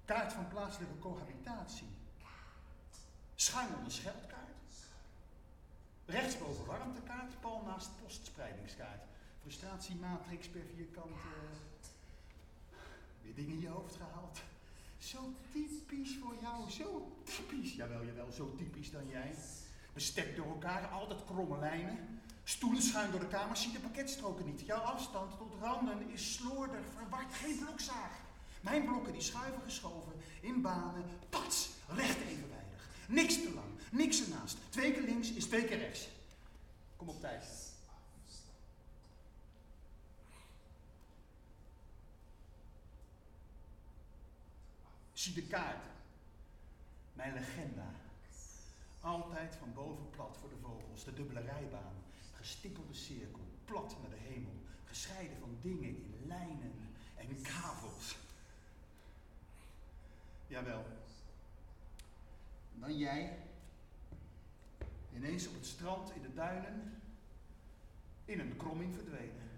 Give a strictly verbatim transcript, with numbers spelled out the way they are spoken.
Kaart van plaatselijke cohabitatie. Schuin onder scheldkaart. Rechtsboven warmtekaart, pal naast postspreidingskaart. Frustratiematrix per vierkant. Uh, weer dingen in je hoofd gehaald. Zo typisch voor jou, zo typisch. Jawel, jawel, zo typisch dan jij. Bestek door elkaar, altijd kromme lijnen. Stoelen schuin door de kamer, zie de pakketstroken niet. Jouw afstand tot randen is slordig, verward, geen blokzaag. Mijn blokken die schuiven geschoven, in banen, pats, recht evenwijdig. Niks te lang, niks ernaast. Twee keer links is twee keer rechts. Kom op tijd. Zie de kaart. Mijn legenda. Altijd van boven plat voor de vogels, de dubbele rijbaan. Gestippelde cirkel, plat naar de hemel. Gescheiden van dingen in lijnen en kavels. Jawel. Dan jij. Ineens op het strand in de duinen. In een kromming verdwenen.